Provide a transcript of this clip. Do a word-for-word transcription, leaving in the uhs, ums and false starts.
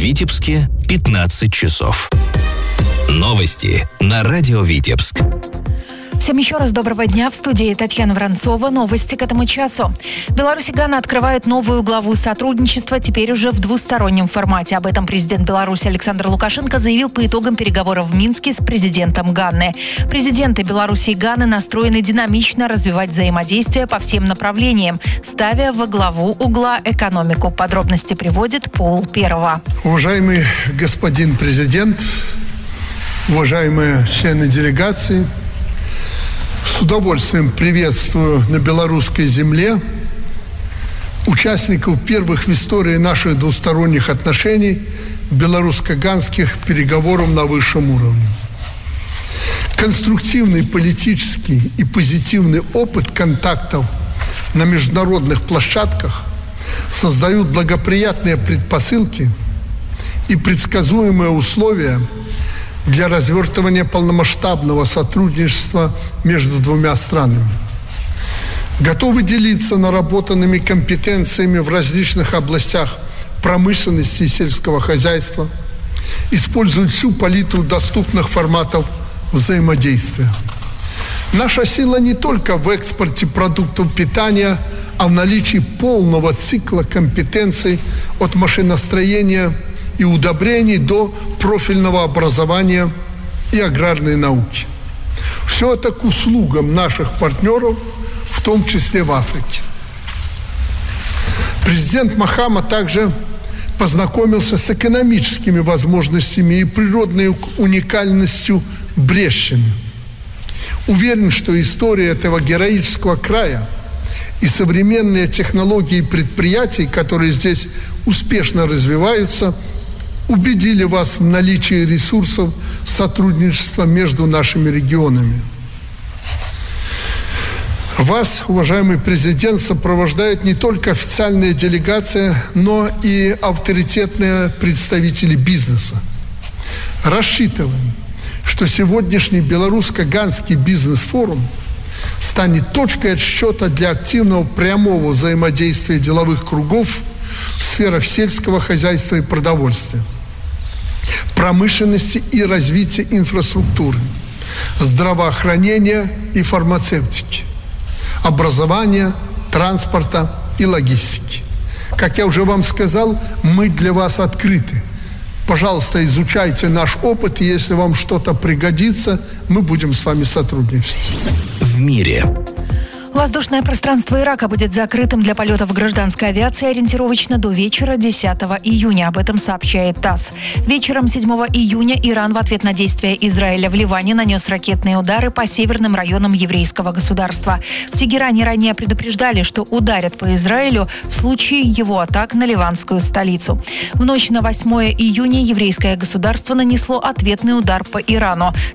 Витебске пятнадцать часов. Новости на радио Витебск. Всем еще раз доброго дня. В студии Татьяна Воронцова. Новости к этому часу. Беларусь и Гана открывают новую главу сотрудничества, теперь уже в двустороннем формате. Об этом президент Беларуси Александр Лукашенко заявил по итогам переговоров в Минске с президентом Ганы. Президенты Беларуси и Ганы настроены динамично развивать взаимодействие по всем направлениям, ставя во главу угла экономику. Подробности приводит Пол Первого. Уважаемый господин президент, уважаемые члены делегации, с удовольствием приветствую на белорусской земле участников первых в истории наших двусторонних отношений белорусско-ганских переговоров на высшем уровне. Конструктивный политический и позитивный опыт контактов на международных площадках создают благоприятные предпосылки и предсказуемые условия для развертывания полномасштабного сотрудничества между двумя странами. Готовы делиться наработанными компетенциями в различных областях промышленности и сельского хозяйства, используют всю палитру доступных форматов взаимодействия. Наша сила не только в экспорте продуктов питания, а в наличии полного цикла компетенций от машиностроения и удобрений до профильного образования и аграрной науки. Все это к услугам наших партнеров, в том числе в Африке. Президент Махама также познакомился с экономическими возможностями и природной уникальностью Брестщины. Уверен, что история этого героического края и современные технологии предприятий, которые здесь успешно развиваются, убедили вас в наличии ресурсов сотрудничества между нашими регионами. Вас, уважаемый президент, сопровождают не только официальные делегации, но и авторитетные представители бизнеса. Рассчитываем, что сегодняшний белорусско-ганский бизнес-форум станет точкой отсчета для активного прямого взаимодействия деловых кругов в сферах сельского хозяйства и продовольствия, промышленности и развития инфраструктуры, здравоохранения и фармацевтики, образования, транспорта и логистики. Как я уже вам сказал, мы для вас открыты. Пожалуйста, изучайте наш опыт, и если вам что-то пригодится, мы будем с вами сотрудничать. В мире. Воздушное пространство Ирака будет закрытым для полетов гражданской авиации ориентировочно до вечера десятого июня. Об этом сообщает ТАСС. Вечером седьмого июня Иран в ответ на действия Израиля в Ливане нанес ракетные удары по северным районам еврейского государства. В Тегеране ранее предупреждали, что ударят по Израилю в случае его атак на ливанскую столицу. В ночь на восьмое июня еврейское государство нанесло ответный удар по Ирану.